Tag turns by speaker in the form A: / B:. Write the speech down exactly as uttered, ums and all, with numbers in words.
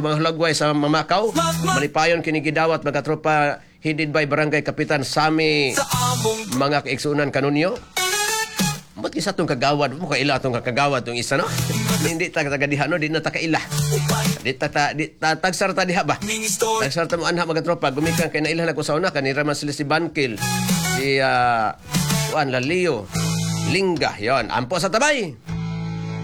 A: mga hulagway sa Mamakaw, malipayon kinigidawat mga tropa headed by Barangay Kapitan Sami mga kaigsunan kanunyo. Ba't isa itong kagawad? Mo kaila itong kagawad itong isa, no? Hindi ta tagadiha, no? Di na ta kaila. Di ta ta di ta tagsar ta diha ba? Tagsar ta mo anha mga tropa, gumikan kay nailan ako sa una kanira man sila si Bankil, si uh, Juan Lalio, Lingga, yon. Ampo sa tabay.